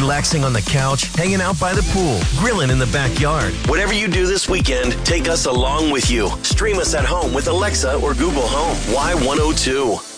relaxing on the couch, hanging out by the pool, grilling in the backyard. Whatever you do this weekend, take us along with you. Stream us at home with Alexa or Google Home. Y102.